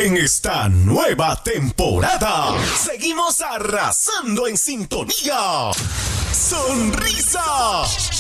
En esta nueva temporada, seguimos arrasando en sintonía. Sonrisa